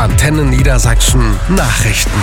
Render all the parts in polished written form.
Antenne Niedersachsen Nachrichten.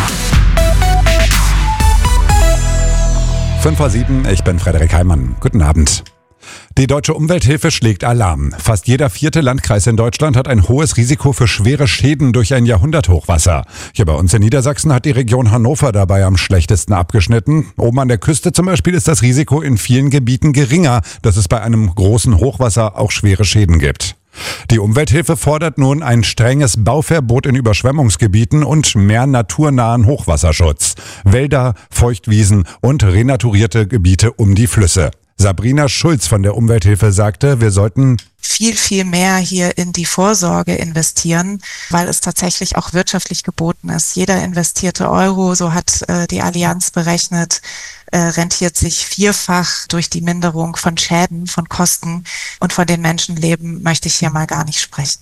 5:07, ich bin Frederik Heimann. Guten Abend. Die Deutsche Umwelthilfe schlägt Alarm. Fast jeder 4. Landkreis in Deutschland hat ein hohes Risiko für schwere Schäden durch ein Jahrhunderthochwasser. Hier bei uns in Niedersachsen hat die Region Hannover dabei am schlechtesten abgeschnitten. Oben an der Küste zum Beispiel ist das Risiko in vielen Gebieten geringer, dass es bei einem großen Hochwasser auch schwere Schäden gibt. Die Umwelthilfe fordert nun ein strenges Bauverbot in Überschwemmungsgebieten und mehr naturnahen Hochwasserschutz. Wälder, Feuchtwiesen und renaturierte Gebiete um die Flüsse. Sabrina Schulz von der Umwelthilfe sagte, wir sollten viel mehr hier in die Vorsorge investieren, weil es tatsächlich auch wirtschaftlich geboten ist. Jeder investierte Euro, so hat die Allianz berechnet, rentiert sich vierfach durch die Minderung von Schäden, von Kosten, und von den Menschenleben möchte ich hier mal gar nicht sprechen.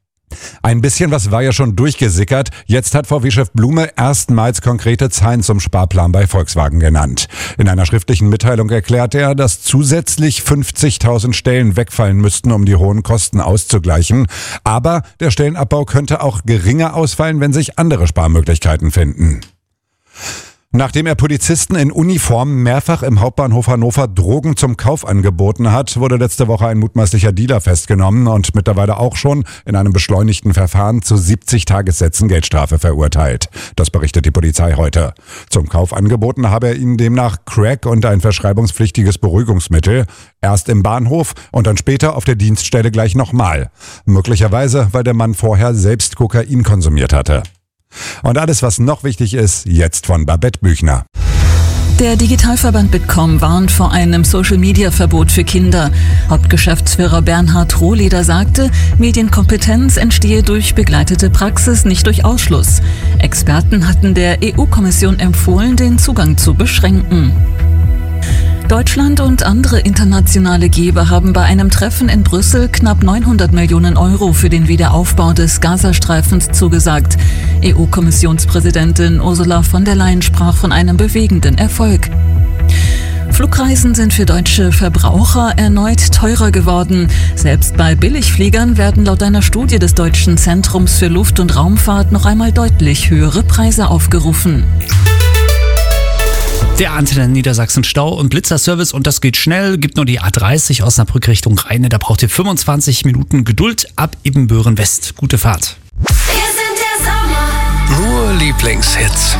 Ein bisschen was war ja schon durchgesickert. Jetzt hat VW-Chef Blume erstmals konkrete Zahlen zum Sparplan bei Volkswagen genannt. In einer schriftlichen Mitteilung erklärt er, dass zusätzlich 50.000 Stellen wegfallen müssten, um die hohen Kosten auszugleichen. Aber der Stellenabbau könnte auch geringer ausfallen, wenn sich andere Sparmöglichkeiten finden. Nachdem er Polizisten in Uniform mehrfach im Hauptbahnhof Hannover Drogen zum Kauf angeboten hat, wurde letzte Woche ein mutmaßlicher Dealer festgenommen und mittlerweile auch schon in einem beschleunigten Verfahren zu 70 Tagessätzen Geldstrafe verurteilt. Das berichtet die Polizei heute. Zum Kauf angeboten habe er ihnen demnach Crack und ein verschreibungspflichtiges Beruhigungsmittel. Erst im Bahnhof und dann später auf der Dienststelle gleich nochmal. Möglicherweise, weil der Mann vorher selbst Kokain konsumiert hatte. Und alles, was noch wichtig ist, jetzt von Babette Büchner. Der Digitalverband Bitkom warnt vor einem Social-Media-Verbot für Kinder. Hauptgeschäftsführer Bernhard Rohleder sagte, Medienkompetenz entstehe durch begleitete Praxis, nicht durch Ausschluss. Experten hatten der EU-Kommission empfohlen, den Zugang zu beschränken. Deutschland und andere internationale Geber haben bei einem Treffen in Brüssel knapp 900 Millionen Euro für den Wiederaufbau des Gazastreifens zugesagt. EU-Kommissionspräsidentin Ursula von der Leyen sprach von einem bewegenden Erfolg. Flugreisen sind für deutsche Verbraucher erneut teurer geworden. Selbst bei Billigfliegern werden laut einer Studie des Deutschen Zentrums für Luft- und Raumfahrt noch einmal deutlich höhere Preise aufgerufen. Der Antenne Niedersachsen Stau- und Blitzerservice, und das geht schnell, gibt nur die A30 Osnabrück Richtung Rheine. Da braucht ihr 25 Minuten Geduld ab Ibbenbüren West. Gute Fahrt. Nur Lieblingshits.